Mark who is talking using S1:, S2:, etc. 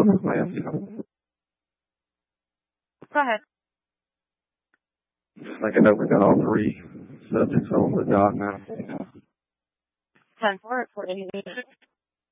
S1: owner, ma'am.
S2: Go ahead.
S1: I think I know we got all three subjects on the dock now.
S2: 10-4 at 488.